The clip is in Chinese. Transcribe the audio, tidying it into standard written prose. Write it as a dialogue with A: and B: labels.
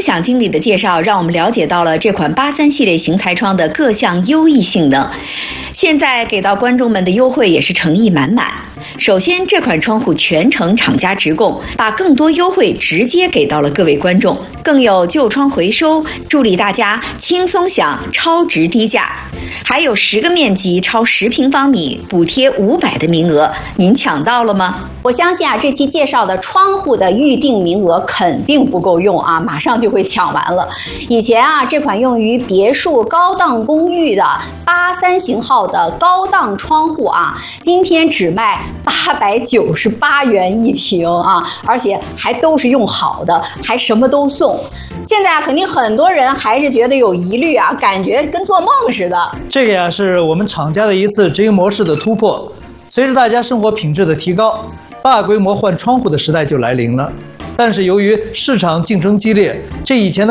A: 享经理的介绍，让我们了解到了这款83系列型材窗的各项优异性能。现在给到观众们的优惠也是诚意满满。首先，这款窗户全程厂家直供，把更多优惠直接给到了各位观众，更有旧窗回收，助力大家轻松享超值低价。还有10个面积超10平方米补贴500的名额，您抢到了吗？
B: 我相信啊，这期介绍的窗户的预定名额肯定不够用啊，马上就会抢完了。以前啊，这款用于别墅高档公寓的83型号的高档窗户啊，今天只卖898元1平啊，而且还都是用好的，还什么都送。现在啊，肯定很多人还是觉得有疑虑啊，感觉跟做梦似的。
C: 这个呀，是我们厂家的一次执行模式的突破。随着大家生活品质的提高，大规模换窗户的时代就来临了。但是由于市场竞争激烈，这以前的